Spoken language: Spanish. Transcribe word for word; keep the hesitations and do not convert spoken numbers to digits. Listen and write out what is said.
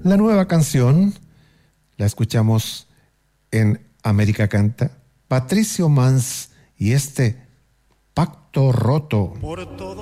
La nueva canción la escuchamos en América Canta, Patricio Mans y este Pacto Roto. Por todo